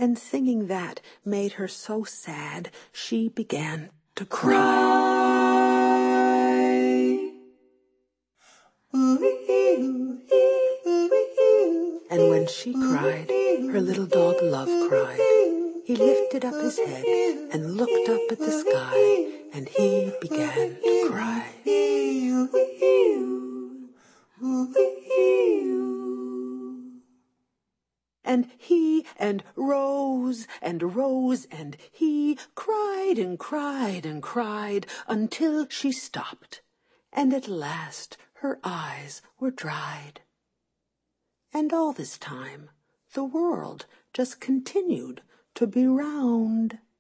and singing that made her so sad she began to cry. And when she cried, her little dog Love cried. He lifted up his head and looked up at the sky, and he began to cry. And he and Rose and Rose and he cried and cried and cried until she stopped, and at last her eyes were dried. And all this time the world just continued to be round.